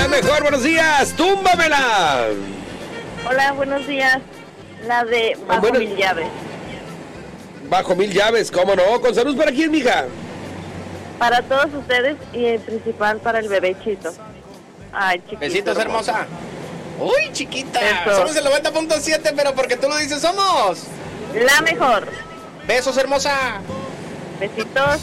La mejor, buenos días, túmbamela. Hola, buenos días. La de Bajo Mil Llaves. Bajo Mil Llaves, ¿cómo no? ¿Con salud para quién, mija? Para todos ustedes y en principal para el bebéchito. Ay, chiquito. Besitos, hermosa. Uy, chiquita. Eso. Somos el 90.7, pero porque tú lo dices, somos la mejor. Besos, hermosa. Besitos.